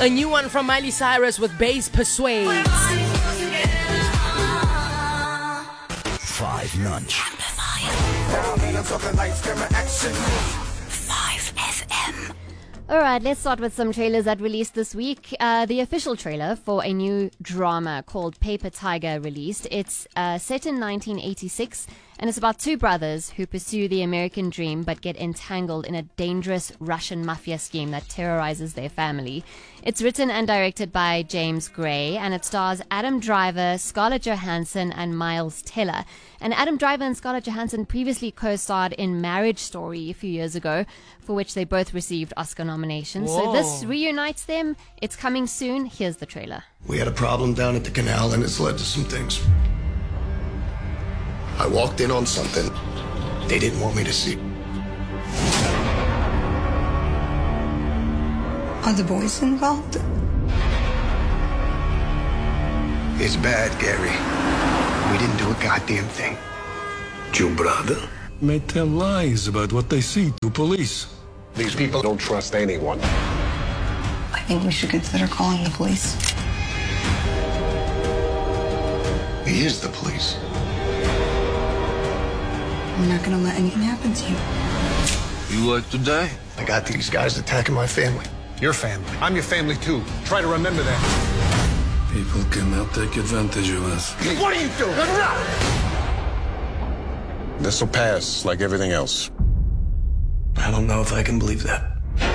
A new one from Miley Cyrus with Bass Persuade. 5 Lunch. 5FM. Alright, let's start with some trailers that released this week. The official trailer for a new drama called Paper Tiger released. It's set in 1986, and it's about two brothers who pursue the American dream but get entangled in a dangerous Russian mafia scheme that terrorizes their family. It's written and directed by James Gray, and it stars Adam Driver, Scarlett Johansson, and Miles Teller. And Adam Driver and Scarlett Johansson previously co-starred in Marriage Story a few years ago, for which they both received Oscar nominations. Whoa. So this reunites them. It's coming soon. Here's the trailer. We had a problem down at the canal, and it's led to some things. I walked in on something they didn't want me to see. Are the boys involved? It's bad, Gary. We didn't do a goddamn thing. Your brother? May tell lies about what they see to police. These people don't trust anyone. I think we should consider calling the police. He is the police. I'm not gonna let anything happen to you. You like to die? I got these guys attacking my family. Your family. I'm your family too. Try to remember that. People cannot take advantage of us. What are you doing? This'll pass like everything else. I don't know if I can believe that.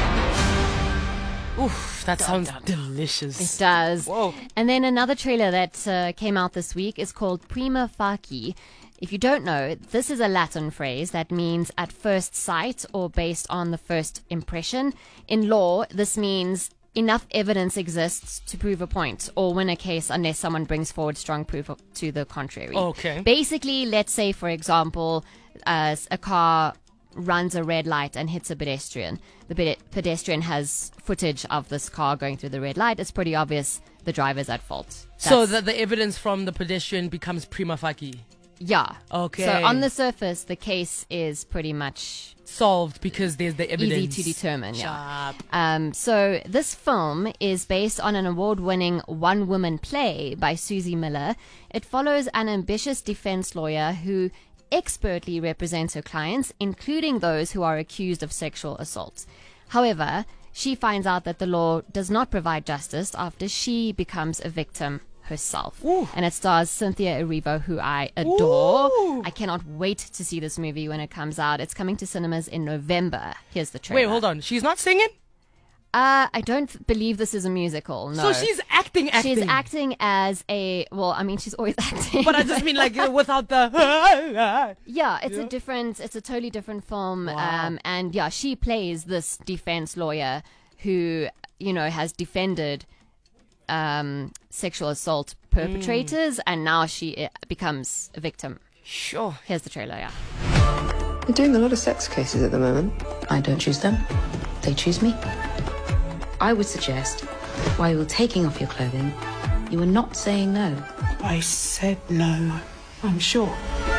Oof, that sounds delicious. It does. Whoa. And then another trailer that came out this week is called Prima Facie. If you don't know, this is a Latin phrase that means at first sight or based on the first impression. In law, this means enough evidence exists to prove a point or win a case unless someone brings forward strong proof to the contrary. Okay. Basically, let's say, for example, a car runs a red light and hits a pedestrian. The pedestrian has footage of this car going through the red light. It's pretty obvious the driver's at fault. So the evidence from the pedestrian becomes prima facie. Yeah. Okay. So on the surface, the case is pretty much Solved because there's the evidence. easy to determine. Yeah. Sharp. So this film is based on an award-winning one-woman play by Susie Miller. It follows an ambitious defense lawyer who expertly represents her clients, including those who are accused of sexual assault. However, she finds out that the law does not provide justice after she becomes a victim herself. Ooh. And it stars Cynthia Erivo, who I adore. Ooh. I cannot wait to see this movie when it comes out. It's coming to cinemas in November. Here's the trailer. Wait, hold on. She's not singing? I don't believe this is a musical. No. So she's acting. She's acting as a, well, I mean, she's always acting. But I just mean like without the... Yeah, it's a totally different film. Wow. And yeah, she plays this defense lawyer who, has defended sexual assault perpetrators, and now she becomes a victim. Sure. Here's the trailer, yeah. You're doing a lot of sex cases at the moment. I don't choose them. They choose me. I would suggest, while you're taking off your clothing, you are not saying no. I said no. I'm sure.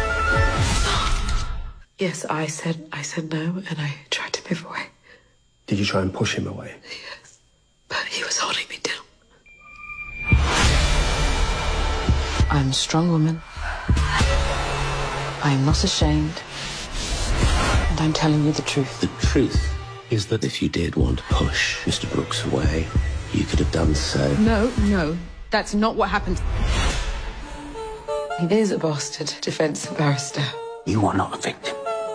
Yes, I said no, and I tried to move away. Did you try and push him away? Yes, but he was holding me down. I'm a strong woman. I am not ashamed. And I'm telling you the truth. The truth is that if you did want to push Mr. Brooks away, you could have done so. No, that's not what happened. He is a bastard defense barrister. You are not a victim.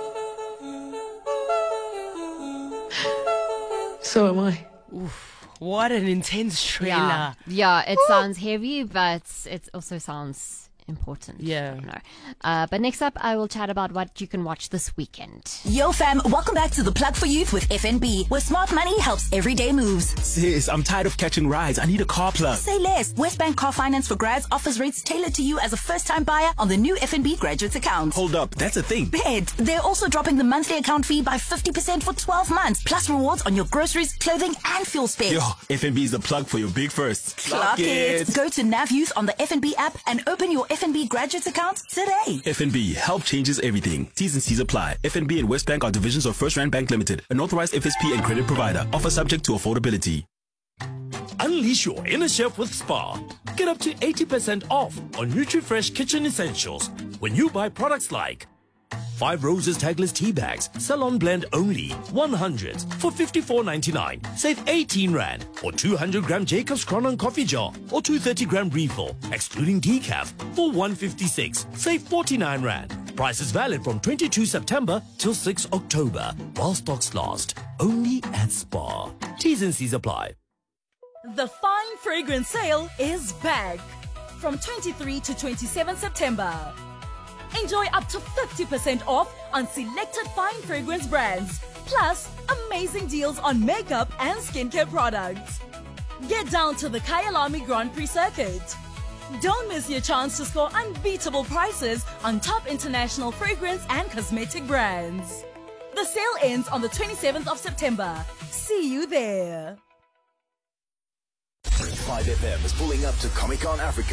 So am I. Oof, what an intense trailer. Yeah, it sounds heavy, but it also sounds important. Yeah. But next up, I will chat about what you can watch this weekend. Yo fam, welcome back to the Plug for Youth with FNB, where smart money helps everyday moves. Sis, I'm tired of catching rides. I need a car plug. Say less. Westbank Car Finance for Grads offers rates tailored to you as a first-time buyer on the new FNB Graduates account. Hold up, that's a thing. Bet. They're also dropping the monthly account fee by 50% for 12 months, plus rewards on your groceries, clothing, and fuel spend. Yo, FNB is the plug for your big firsts. Clock it. Go to Nav Youth on the FNB app and open your FNB Graduates account today. FNB, help changes everything. T's and C's apply. FNB and Westbank are divisions of First Rand Bank Limited, an authorized FSP and credit provider. Offer subject to affordability. Unleash your inner chef with Spar. Get up to 80% off on NutriFresh kitchen essentials when you buy products like 5 Roses Tagless Tea Bags, Salon Blend only, 100 for 54.99, save 18 Rand, or 200-gram Jacob's Cronon Coffee Jar, or 230-gram refill, excluding decaf, for 156, save 49 Rand. Price is valid from 22 September till 6 October, while stocks last, only at Spar. T's and C's apply. The Fine Fragrance Sale is back from 23 to 27 September. Enjoy up to 50% off on selected fine fragrance brands, plus amazing deals on makeup and skincare products. Get down to the Kyalami Grand Prix circuit. Don't miss your chance to score unbeatable prices on top international fragrance and cosmetic brands. The sale ends on the 27th of September. See you there. 5FM is pulling up to Comic-Con Africa